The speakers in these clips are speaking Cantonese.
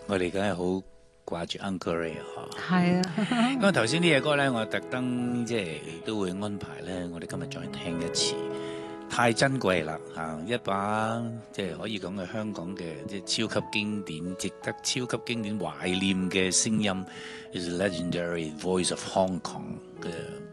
我哋梗係好掛住 Uncle Ray 係啊， 咁啊頭先呢隻歌咧，我特登即係都會安排咧，我哋今日再聽一次，太珍貴啦嚇！一把即係可以講係香港嘅即係超級經典，值得超級經典懷念嘅聲音，is legendary voice of Hong Kong 嘅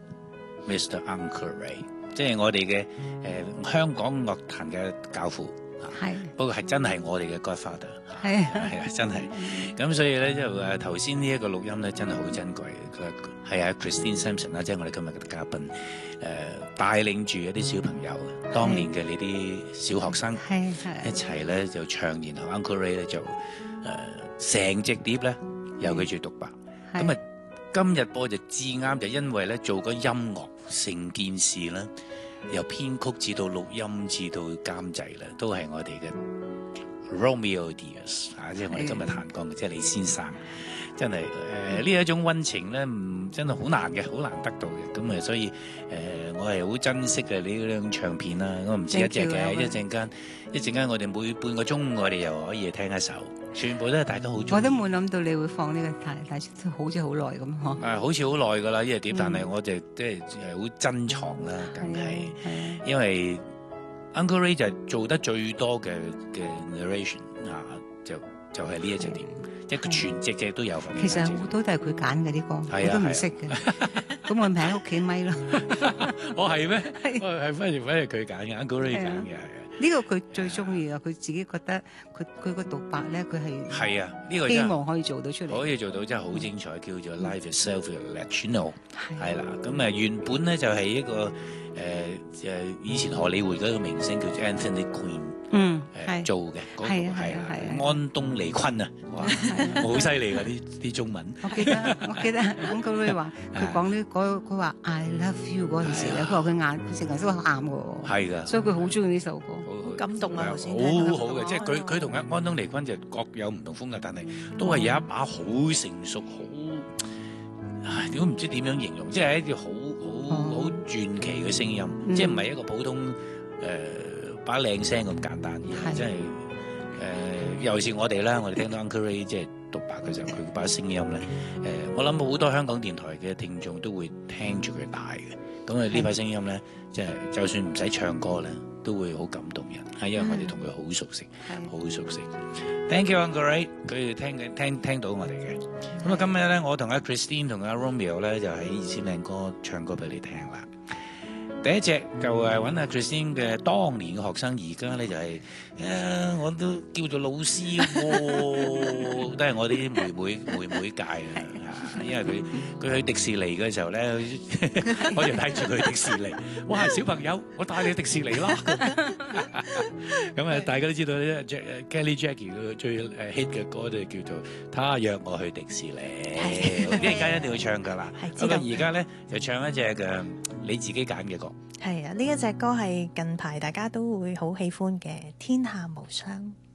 Mr. Uncle Ray， 即係我哋嘅香港樂壇嘅教父。 係， 不過係真係我哋嘅 Godfather， 係係啊，真係。咁所以咧就頭先呢一個錄音咧真係好珍貴。佢係啊 Christine Sampson 啦，即係我哋今日嘅嘉賓，帶領住一啲小朋友，當年嘅呢啲小學生一齊咧就唱，然後 Uncle Ray 咧就成隻碟咧由佢做獨白。咁啊今日播就至啱，就因為咧做個音樂成件事咧。由編曲至到錄音至到監製咧，都係我哋嘅 Romeo Diaz 即係我哋今日彈講嘅，即係李先生，真係呢一種溫情咧，真係好難嘅，好難得到嘅。咁所以我係好珍惜嘅呢張唱片啦。我唔止一隻嘅，一陣間我哋每半個鐘我哋又可以聽一首，全部都係大家好中意。 我都冇諗到你會放呢個大好似好耐咁嗬。 好似好耐㗎啦呢隻碟，但係我就即係好珍藏啦，梗係，因為 Uncle Ray 就係做得最多嘅 narration 就係呢一隻碟，即係佢全隻都有份。 其實好多都係佢揀嘅啲歌，我都唔識嘅。咁我咪喺屋企咪咯。 我係咩？係反而佢揀嘅 Uncle Ray 揀嘅係啊。 呢個佢最中意啊！佢自己覺得佢個獨白咧，佢係啊，呢個希望可以做到出嚟， 可以做到真係好精彩，叫做 Life Itself Will Let You Know， 係啦。咁原本咧就係一個以前荷里活嗰個明星叫做 Anthony Quinn， 做嘅，係啊，安東尼坤啊，哇，好犀利㗎啲中文。 我記得 Uncle Ray 話佢講呢佢話 I love you 嗰陣時咧，佢話佢成日都喊㗎喎，係㗎，所以佢好中意呢首歌， 好感動啊！頭先好好嘅，即係佢同安東尼坤就各有唔同風格，但係都係有一把好成熟、好都唔知點樣形容，即係一條好傳奇嘅聲音，即係唔係一個普通把靚聲咁簡單嘅，即係尤其是我哋啦，我哋聽到 Uncle Ray 即係獨白嘅時候，佢把聲音咧，我諗好多香港電台嘅聽眾都會聽住佢大嘅，咁呢把聲音咧，即係就算唔使唱歌咧，都會好感動人，係因為我哋同佢好熟悉，好熟悉。Thank you Uncle Ray， 佢哋聽到我哋嘅。咁啊，今日咧，我同阿 Christine 同阿 Romeo 咧，就喺2000靚歌唱歌俾你聽啦。第一隻就係揾阿 Christine 嘅當年嘅學生，而家咧就係我都叫做老師喎，都係我啲妹妹界啊！因為佢去迪士尼嘅時候咧，我就睇住佢去迪士尼。哇！小朋友，我帶你去迪士尼啦！咁大家都知道咧 ，Kelly Jackie 佢最hit 嘅歌就叫做《他約我去迪士尼》，呢陣間一定要唱噶啦。咁而家咧就唱一隻嘅你自己揀嘅歌。 係啊，呢一隻歌係近排大家都會好喜歡嘅《天下無雙》。